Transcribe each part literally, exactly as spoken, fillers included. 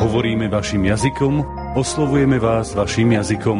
Hovoríme vašim jazykom, oslovujeme vás vašim jazykom.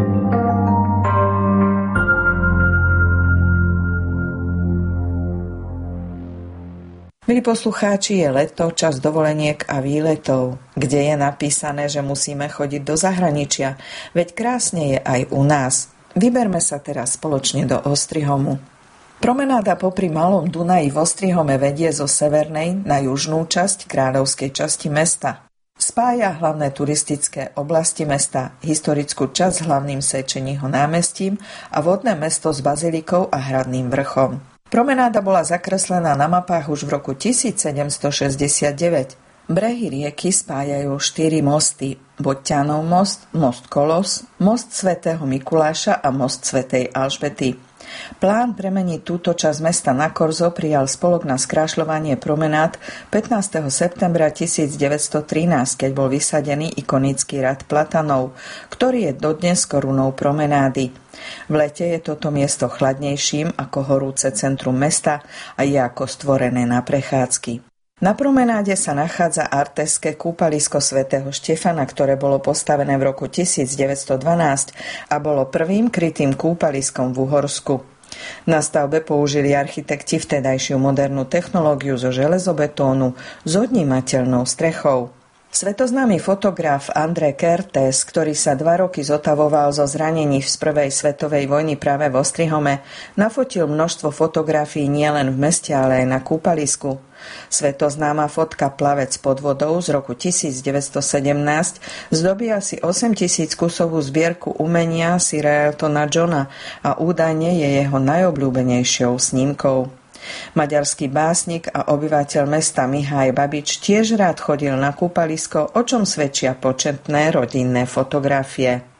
Milí poslucháči, je leto, čas dovoleniek a výletov, kde je napísané, že musíme chodiť do zahraničia, veď krásne je aj u nás. Vyberme sa teraz spoločne do Ostrihomu. Promenáda popri Malom Dunaji v Ostrihome vedie zo severnej na južnú časť kráľovskej časti mesta. Spája hlavné turistické oblasti mesta, historickú časť s hlavným Sečeního námestím a vodné mesto s bazilikou a hradným vrchom. Promenáda bola zakreslená na mapách už v roku tisícsedemstošesťdesiatdeväť. Brehy rieky spájajú štyri mosty: Boťanov most, most Kolos, most svätého Mikuláša a most svätej Alžbety. Plán premeniť túto časť mesta na korzo prijal spolok na skrášľovanie promenád pätnásteho septembra tisícdeväťstotrinásť, keď bol vysadený ikonický rad platanov, ktorý je dodnes korunou promenády. V lete je toto miesto chladnejším ako horúce centrum mesta a je ako stvorené na prechádzky. Na promenáde sa nachádza artéske kúpalisko svätého Štefana, ktoré bolo postavené v roku tisícdeväťstodvanásť a bolo prvým krytým kúpaliskom v Uhorsku. Na stavbe použili architekti vtedajšiu modernú technológiu zo železobetónu s odnímateľnou strechou. Svetoznámy fotograf André Kertész, ktorý sa dva roky zotavoval zo zranení z prvej svetovej vojny práve v Ostrihome, nafotil množstvo fotografií nielen v meste, ale aj na kúpalisku. Svetoznáma fotka Plavec pod vodou z roku tisícdeväťstosedemnásť zdobí asi osemtisíc kusovú zbierku umenia Sira Eltona Johna a údajne je jeho najobľúbenejšou snímkou. Maďarský básnik a obyvateľ mesta Mihaj Babič tiež rád chodil na kúpalisko, o čom svedčia početné rodinné fotografie.